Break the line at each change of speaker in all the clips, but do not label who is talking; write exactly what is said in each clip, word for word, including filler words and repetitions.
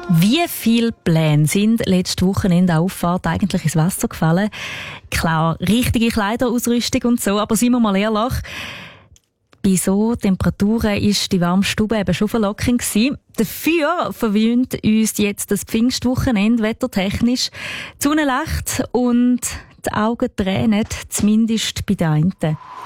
Wie viele Pläne sind letztes Wochenende Auffahrt eigentlich ins Wasser gefallen? Klar, richtige Kleiderausrüstung und so, aber seien wir mal ehrlich, bei so Temperaturen ist die warme Stube eben schon verlockend gewesen. Dafür verwöhnt uns jetzt das Pfingstwochenende wettertechnisch. Die Sonne lacht und die Augen tränen, zumindest bei den einen.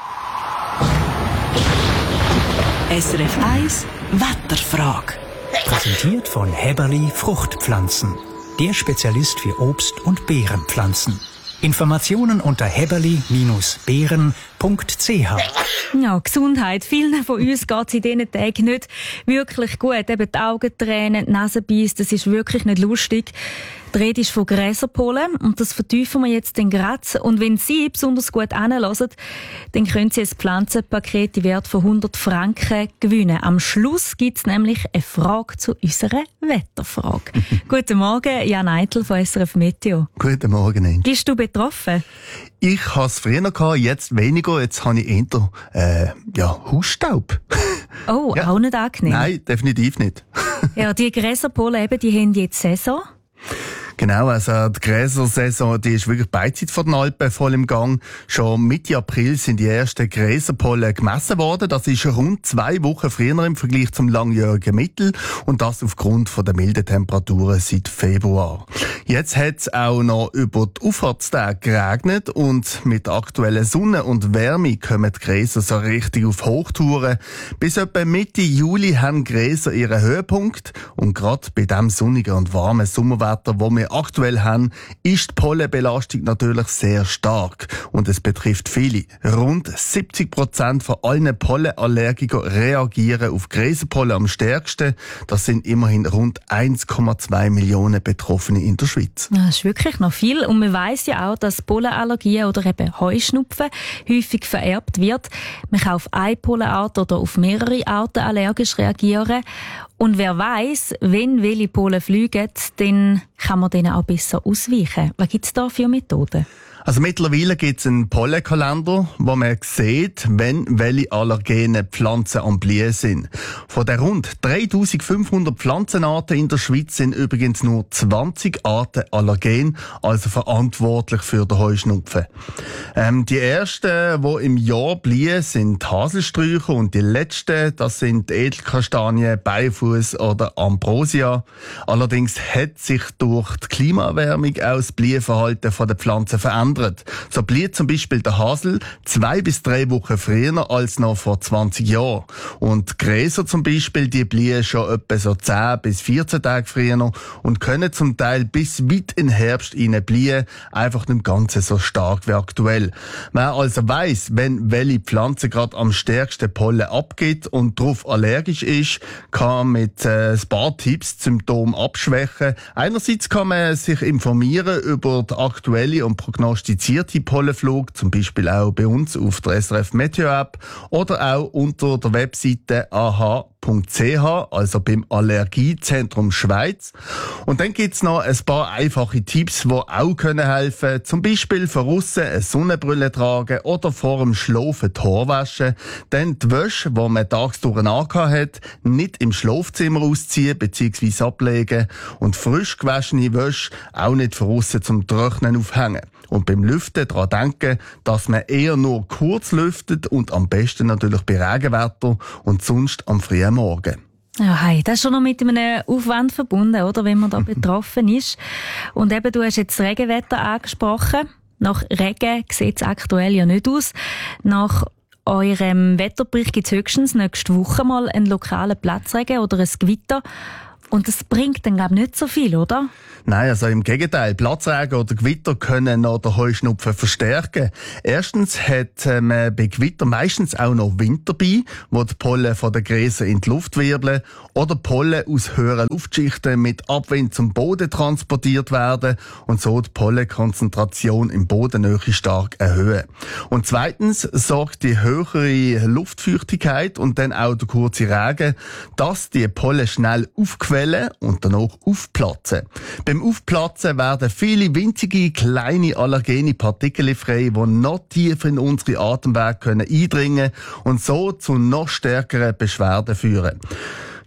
S R F eins Wetterfrage.
Präsentiert von Häberli Fruchtpflanzen. Der Spezialist für Obst- und Beerenpflanzen. Informationen unter häberli Bindestrich beeren punkt c h.
Ja, Gesundheit. Vielen von uns geht es in diesen Tagen nicht wirklich gut. Eben die Augen tränen, die Nase beisst, das ist wirklich nicht lustig. Die Rede ist von Gräserpollen und das vertiefen wir jetzt den Graz. Und wenn Sie besonders gut hinhören, dann können Sie ein Pflanzenpaket im Wert von hundert Franken gewinnen. Am Schluss gibt es nämlich eine Frage zu unserer Wetterfrage. Guten Morgen, Jan Eitel von S R F Meteo.
Guten Morgen, Ange.
Bist du betroffen?
Ich hatte es früher gehabt, jetzt weniger. Jetzt habe ich eher äh, ja, Hausstaub.
Oh, ja. Auch nicht angenehm?
Nein, definitiv nicht.
Ja, die Gräserpollen, eben, die haben jetzt Saison.
Genau, also die Gräsersaison, die ist wirklich beizeit vor den Alpen voll im Gang. Schon Mitte April sind die ersten Gräserpollen gemessen worden. Das ist rund zwei Wochen früher im Vergleich zum langjährigen Mittel und das aufgrund von der milden Temperaturen seit Februar. Jetzt hat es auch noch über die Auffahrtstage geregnet und mit aktueller Sonne und Wärme kommen die Gräser so richtig auf Hochtouren. Bis etwa Mitte Juli haben Gräser ihren Höhepunkt und gerade bei dem sonnigen und warmen Sommerwetter, wo wir aktuell haben, ist die Pollenbelastung natürlich sehr stark. Und es betrifft viele. Rund siebzig Prozent von allen Pollenallergikern reagieren auf Gräserpollen am stärksten. Das sind immerhin rund eins Komma zwei Millionen Betroffene in der Schweiz.
Das ist wirklich noch viel. Und man weiss ja auch, dass Pollenallergien oder eben Heuschnupfen häufig vererbt wird. Man kann auf eine Pollenart oder auf mehrere Arten allergisch reagieren. Und wer weiss, wenn welche Pollen fliegen, dann kann man denen auch besser ausweichen. Was gibt es da für Methoden?
Also mittlerweile gibt es einen Pollenkalender, wo man sieht, wenn welche allergenen Pflanzen am Blühen sind. Von den rund dreitausendfünfhundert Pflanzenarten in der Schweiz sind übrigens nur zwanzig Arten allergen, also verantwortlich für den Heuschnupfen. Ähm, die ersten, die im Jahr blühen, sind Haselsträucher und die letzten, das sind Edelkastanien, Beifuß oder Ambrosia. Allerdings hat sich durch die Klimaerwärmung auch das Blühenverhalten der Pflanzen verändert. So blüht zum Beispiel der Hasel zwei bis drei Wochen früher als noch vor zwanzig Jahren. Und die Gräser zum Beispiel, die blühen schon etwa so zehn bis vierzehn Tage früher und können zum Teil bis weit in den Herbst hinein blühen, einfach nicht ganz so stark wie aktuell. Wer also weiss, wenn welche Pflanze gerade am stärksten Pollen abgibt und darauf allergisch ist, kann mit äh, ein paar Tipps die Symptome abschwächen. Einerseits kann man sich informieren über die aktuelle und prognostizierte Pollenflug, zum Beispiel auch bei uns auf der S R F Meteo App oder auch unter der Webseite a h punkt c h, also beim Allergiezentrum Schweiz. Und dann gibt's noch ein paar einfache Tipps, die auch können helfen. Zum Beispiel von aussen eine Sonnenbrille tragen oder vor dem Schlafen die Haare waschen. Dann die Wäsche, die man tagsdurch angehabt hat, nicht im Schlafzimmer ausziehen bzw. ablegen. Und frisch gewaschene Wäsche auch nicht von aussen zum Trocknen aufhängen. Und beim Lüften daran denken, dass man eher nur kurz lüftet und am besten natürlich bei Regenwetter und sonst am frühen Morgen.
Ja, hey, das ist schon noch mit einem Aufwand verbunden, oder, wenn man da betroffen ist. Und eben, du hast jetzt das Regenwetter angesprochen. Nach Regen sieht es aktuell ja nicht aus. Nach eurem Wetterbericht gibt es höchstens nächste Woche mal einen lokalen Platzregen oder ein Gewitter. Und das bringt dann, glaube ich, nicht so viel, oder?
Nein, also im Gegenteil. Platzregen oder Gewitter können noch den Heuschnupfen verstärken. Erstens hat man bei Gewitter meistens auch noch Wind dabei, wo die Pollen von den Gräsern in die Luft wirbeln oder Pollen aus höheren Luftschichten mit Abwind zum Boden transportiert werden und so die Pollenkonzentration im Bodennähe stark erhöhen. Und zweitens sorgt die höhere Luftfeuchtigkeit und dann auch der kurze Regen, dass die Pollen schnell aufquellen und danach aufplatzen. Beim Aufplatzen werden viele winzige, kleine allergene Partikel frei, die noch tiefer in unsere Atemwege können eindringen und so zu noch stärkeren Beschwerden führen.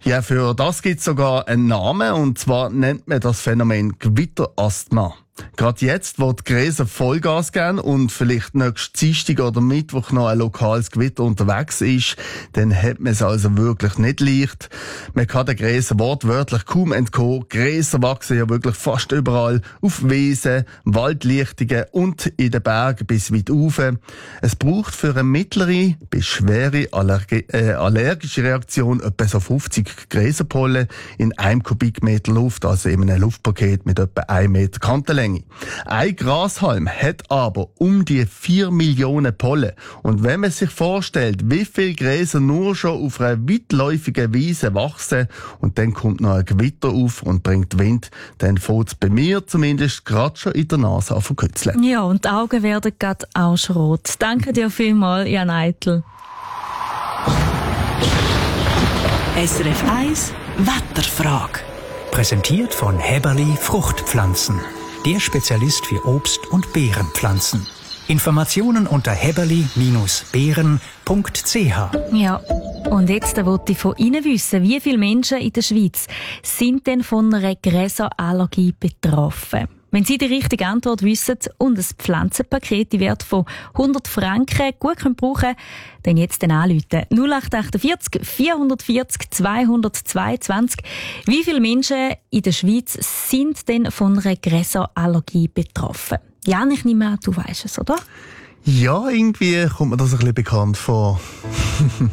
Ja, für das gibt es sogar einen Namen, und zwar nennt man das Phänomen Gewitterasthma. Gerade jetzt, wo die Gräser Vollgas geben und vielleicht nächsten Dienstag oder Mittwoch noch ein lokales Gewitter unterwegs ist, dann hat man es also wirklich nicht leicht. Man kann den Gräsern wortwörtlich kaum entkommen. Gräser wachsen ja wirklich fast überall, auf Wiesen, Waldlichtungen und in den Bergen bis weit rauf. Es braucht für eine mittlere bis schwere Allergie, äh, allergische Reaktion etwa so fünfzig Gräserpollen in einem Kubikmeter Luft, also in einem Luftpaket mit etwa einem Meter Kantenlänge. Ein Grashalm hat aber um die vier Millionen Pollen. Und wenn man sich vorstellt, wie viele Gräser nur schon auf einer weitläufigen Wiese wachsen und dann kommt noch ein Gewitter auf und bringt Wind, dann fängt es bei mir zumindest gerade schon in der Nase an zu kitzeln.
Ja, und die Augen werden gerade auch schon rot. Danke dir vielmals, Jan Eitel.
S R F eins Wetterfrage.
Präsentiert von Häberli Fruchtpflanzen. Der Spezialist für Obst- und Beerenpflanzen. Informationen unter häberli Bindestrich beeren Punkt c h.
Ja, und jetzt wollte ich von Ihnen wissen, wie viele Menschen in der Schweiz sind denn von einer Gräserallergie betroffen? Wenn Sie die richtige Antwort wissen und ein Pflanzenpaket im Wert von hundert Franken gut können brauchen, dann jetzt den anrufen. null acht acht vier vier vier null zweihundertzweiundzwanzig. Wie viele Menschen in der Schweiz sind denn von einer Gräserallergie betroffen? Jan, ich nehme an, du weisst es, oder?
Ja, irgendwie kommt mir das ein bisschen bekannt vor.